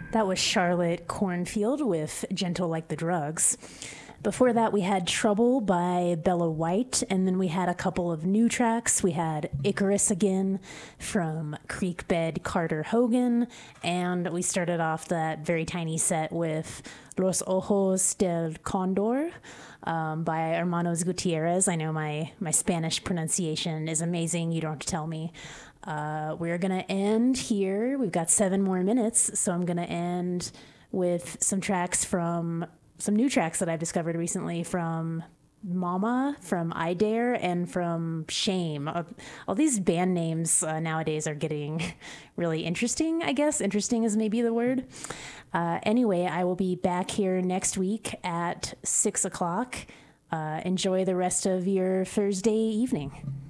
That was Charlotte Cornfield with Gentle Like the Drugs. Before that, we had Trouble by Bella White, and then we had a couple of new tracks. We had Icarus Again from Creekbed Carter Hogan, and we started off that very tiny set with Los Ojos del Condor by Hermanos Gutierrez. I know my Spanish pronunciation is amazing. You don't have to tell me. We're going to end here. We've got 7 more minutes, so I'm going to end with some new tracks that I've discovered recently from Mama, from I Dare, and from Shame. All these band names nowadays are getting really interesting, I guess. Interesting is maybe the word. Anyway, I will be back here next week at 6 o'clock. Enjoy the rest of your Thursday evening.